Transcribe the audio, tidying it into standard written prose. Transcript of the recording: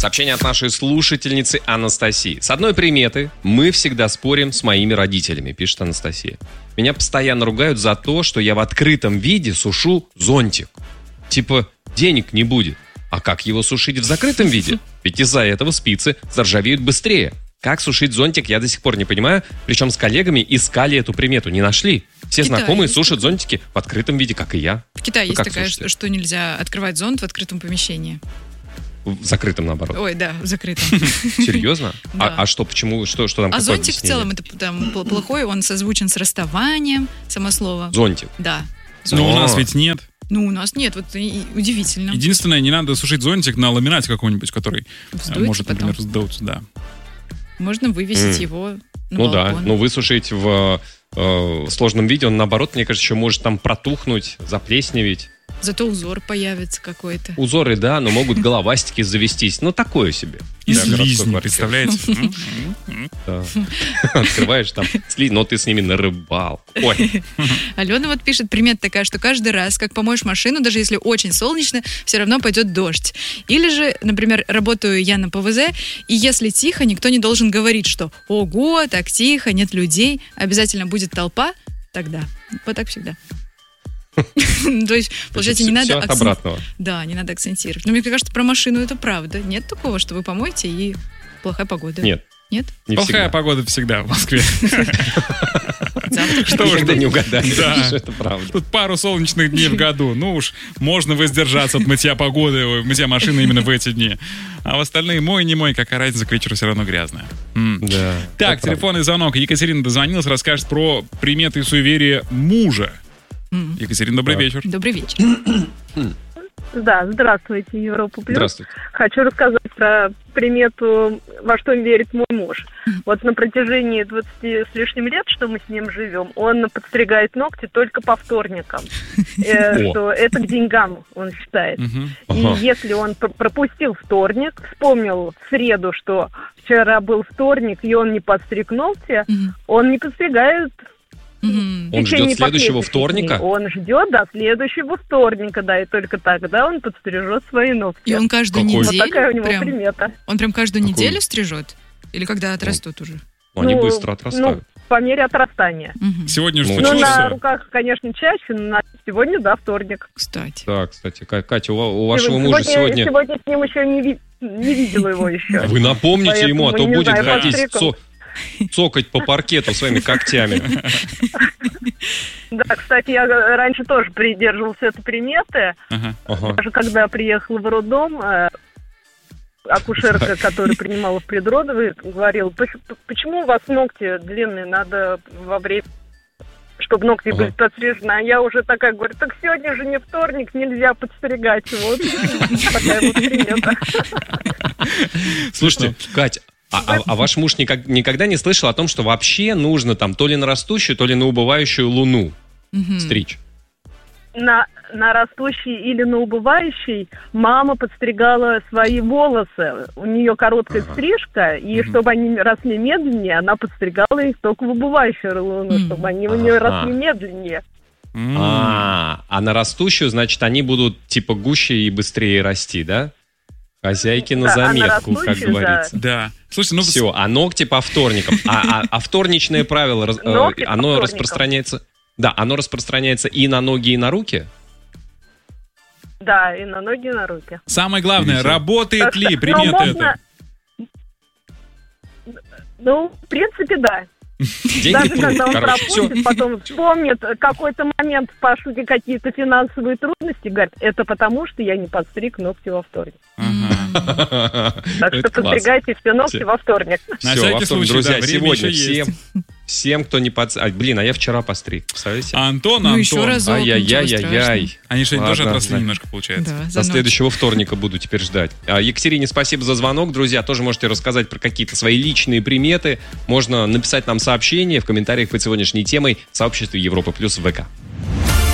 Сообщение от нашей слушательницы Анастасии. С одной приметы мы всегда спорим с моими родителями, пишет Анастасия. Меня постоянно ругают за то, что я в открытом виде сушу зонтик. Типа, денег не будет. А как его сушить в закрытом виде? Ведь из-за этого спицы заржавеют быстрее. Как сушить зонтик, я до сих пор не понимаю. Причем с коллегами искали эту примету, не нашли. Все знакомые сушат зонтики в открытом виде, как и я. В Китае есть такая, что нельзя открывать зонт в открытом помещении. В закрытом, наоборот. Ой, да, в закрытом. Серьезно? Да. А что, почему, что там? А зонтик в целом это там плохой, он созвучен с расставанием, само слово. Зонтик? Да. Но у нас ведь нет. Ну, у нас нет, вот удивительно. Единственное, не надо сушить зонтик на ламинате какой-нибудь, который может, например, сдуться, да. Можно вывесить его на балкон. Да, но высушить в сложном виде, он, наоборот, мне кажется, еще может там протухнуть, заплесневеть. Зато узор появится какой-то. Узоры, да, но могут головастики завестись. Ну, такое себе. И слизни, представляете? Открываешь там слизни, но ты с ними нарыбал. Ой. Алена вот пишет, примета такая, что каждый раз, как помоешь машину, даже если очень солнечно, все равно пойдет дождь. Или же, например, работаю я на ПВЗ, и если тихо, никто не должен говорить, что ого, так тихо, нет людей, обязательно будет толпа, тогда. Вот так всегда. То есть, получается, не надо Да, не надо акцентировать. Но мне кажется, про машину это правда. Нет такого, что вы помоете и плохая погода. Нет. Нет? Плохая погода всегда в Москве. Что вы никогда не угадали, что это правда. Тут пару солнечных дней в году. Ну уж можно воздержаться от мытья погоды, мытья машины именно в эти дни. А в остальные мой, не мой, какая разница, к вечеру все равно грязная. Так, телефонный звонок. Екатерина дозвонилась, расскажет про приметы и суеверия мужа. Екатерина, добрый вечер. Добрый вечер. Да, здравствуйте, Европа Плюс. Здравствуйте. Хочу рассказать про примету, во что верит мой муж. Вот на протяжении 20 с лишним лет, что мы с ним живем, он подстригает ногти только по вторникам. Что это к деньгам, он считает. И если он пропустил вторник, вспомнил в среду, что вчера был вторник, и он не подстриг ногти, он не подстригает. Он ждет следующего вторника? Он ждет, да, следующего вторника, да, и только тогда он подстрижет свои ногти. И он каждую неделю? Вот такая у него примета. Он прям каждую неделю стрижет? Или когда отрастут уже? Они быстро отрастают. По мере отрастания. Сегодня же на руках, конечно, чаще, но сегодня, да, вторник. Кстати. Да, кстати, Катя, у вашего мужа сегодня... Сегодня с ним еще не видела его еще. Вы напомните ему, а то будет ходить цокать по паркету своими когтями. Да, кстати, я раньше тоже придерживался этой приметы. Даже когда приехала в роддом, акушерка, которая принимала в предродовой, говорила, почему у вас ногти длинные, надо во время, чтобы ногти были подстрижены. А я уже такая говорю, так сегодня же не вторник, нельзя подстригать. Вот такая вот примета. Слушайте, Кать, а ваш муж никогда не слышал о том, что вообще нужно там то ли на растущую, то ли на убывающую луну стричь? На растущей или на убывающей мама подстригала свои волосы. У нее короткая стрижка, и чтобы они росли медленнее, она подстригала их только в убывающую луну, чтобы они у нее росли медленнее. А на растущую, значит, они будут типа гуще и быстрее расти, да? Хозяйки на заметку, как говорится. Да. Слушайте, все, а ногти по вторникам. А вторничное правило, оно распространяется... Да, оно распространяется и на ноги, и на руки? Да, и на ноги, и на руки. Самое главное, работает ли примета эта? Ну, в принципе, да. Деньги даже когда он пропустит, потом вспомнит, какой-то момент пошли какие-то финансовые трудности, говорит, это потому, что я не подстриг ногти во вторник. Так что подстригайте все ногти во вторник. Все, во вторник, друзья, сегодня всем, кто не подстриг... Блин, а я вчера постриг, представляете? Антон. Еще разок. Ай-яй-яй-яй-яй. Они же тоже отросли немножко, получается. До следующего вторника буду теперь ждать. Екатерине спасибо за звонок, друзья. Тоже можете рассказать про какие-то свои личные приметы. Можно написать нам сообщение в комментариях под сегодняшней темой в сообществе Европа Плюс в ВК.